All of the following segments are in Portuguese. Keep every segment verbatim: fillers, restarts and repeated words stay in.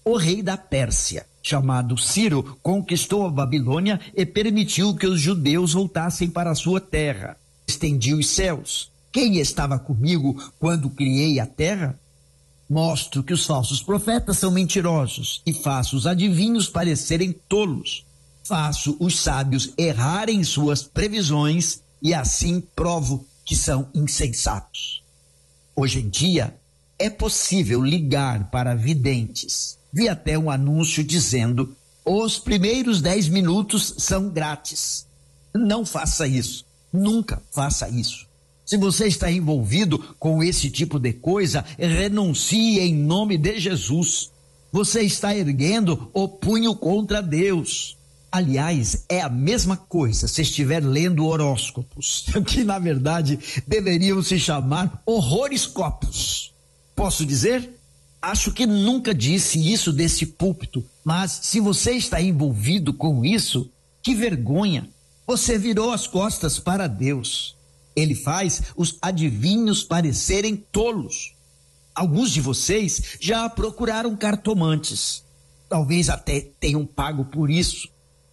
O rei da Pérsia, chamado Ciro, conquistou a Babilônia e permitiu que os judeus voltassem para a sua terra. Estendia os céus. Quem estava comigo quando criei a terra? Mostro que os falsos profetas são mentirosos e faço os adivinhos parecerem tolos. Faço os sábios errarem em suas previsões e assim provo que são insensatos. Hoje em dia, é possível ligar para videntes. Vi até um anúncio dizendo: os primeiros dez minutos são grátis. Não faça isso. Nunca faça isso. Se você está envolvido com esse tipo de coisa, renuncie em nome de Jesus. Você está erguendo o punho contra Deus. Aliás, é a mesma coisa se estiver lendo horóscopos, que na verdade deveriam se chamar horroriscópios. Posso dizer? Acho que nunca disse isso desse púlpito, mas se você está envolvido com isso, que vergonha! Você virou as costas para Deus. Ele faz os adivinhos parecerem tolos. Alguns de vocês já procuraram cartomantes. Talvez até tenham pago por isso.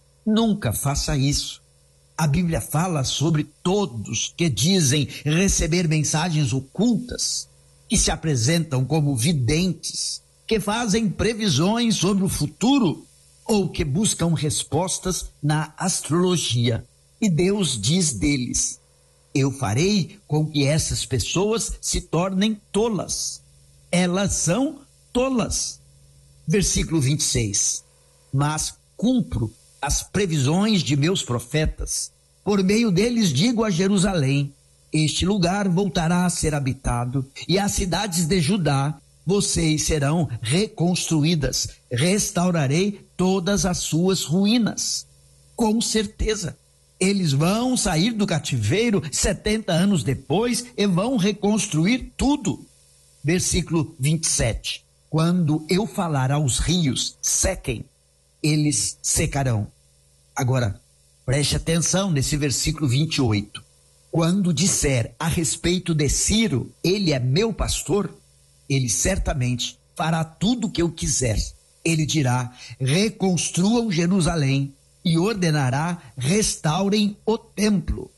Nunca faça isso. A Bíblia fala sobre todos que dizem receber mensagens ocultas, que se apresentam como videntes, que fazem previsões sobre o futuro ou que buscam respostas na astrologia. E Deus diz deles: eu farei com que essas pessoas se tornem tolas. Elas são tolas. Versículo vinte e seis. Mas cumpro as previsões de meus profetas. Por meio deles digo a Jerusalém: este lugar voltará a ser habitado, e as cidades de Judá, vocês serão reconstruídas. Restaurarei todas as suas ruínas. Com certeza. Eles vão sair do cativeiro setenta anos depois e vão reconstruir tudo. Versículo vinte e sete. Quando eu falar aos rios, sequem, eles secarão. Agora, preste atenção nesse versículo vinte e oito. Quando disser a respeito de Ciro, ele é meu pastor, ele certamente fará tudo o que eu quiser. Ele dirá: reconstruam Jerusalém, e ordenará: restaurem o templo.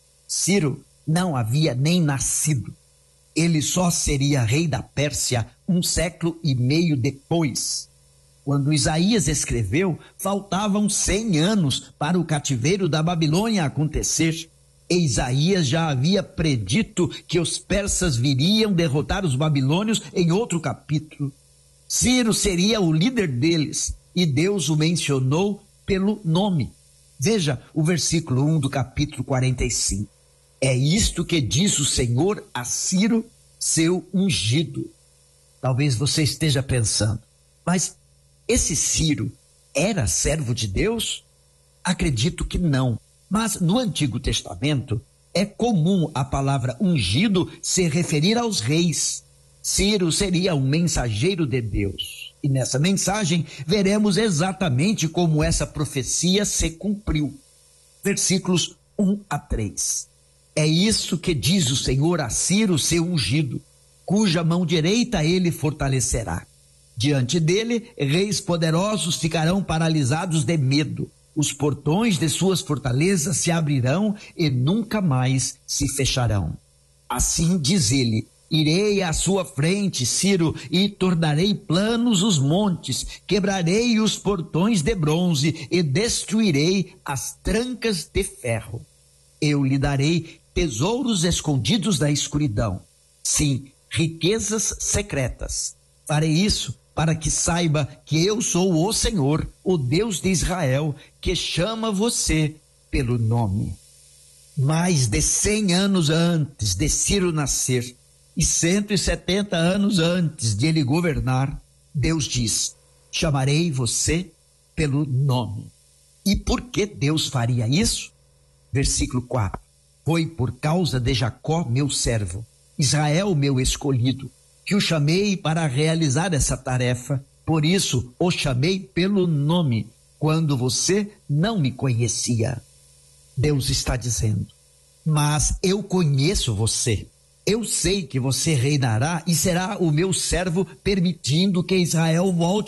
Ciro não havia nem nascido. Ele só seria rei da Pérsia um século e meio depois. Quando Isaías escreveu, faltavam cem anos para o cativeiro da Babilônia acontecer. E Isaías já havia predito que os persas viriam derrotar os babilônios em outro capítulo. Ciro seria o líder deles, e Deus o mencionou pelo nome. Veja o versículo um do capítulo quarenta e cinco. É isto que diz o Senhor a Ciro, seu ungido. Talvez você esteja pensando: mas esse Ciro era servo de Deus? Acredito que não. Mas no Antigo Testamento é comum a palavra ungido se referir aos reis. Ciro seria um mensageiro de Deus. E nessa mensagem veremos exatamente como essa profecia se cumpriu. Versículos um a três. É isso que diz o Senhor a Ciro, seu ungido, cuja mão direita ele fortalecerá. Diante dele, reis poderosos ficarão paralisados de medo. Os portões de suas fortalezas se abrirão e nunca mais se fecharão. Assim diz ele: irei à sua frente, Ciro, e tornarei planos os montes, quebrarei os portões de bronze e destruirei as trancas de ferro. Eu lhe darei tesouros escondidos da escuridão, sim, riquezas secretas. Farei isso para que saiba que eu sou o Senhor, o Deus de Israel, que chama você pelo nome. Mais de cem anos antes de Ciro nascer, e cento e setenta anos antes de ele governar, Deus diz: chamarei você pelo nome. E por que Deus faria isso? Versículo quatro. Foi por causa de Jacó, meu servo, Israel, meu escolhido, que o chamei para realizar essa tarefa. Por isso o chamei pelo nome, quando você não me conhecia. Deus está dizendo: mas eu conheço você. Eu sei que você reinará e será o meu servo, permitindo que Israel volte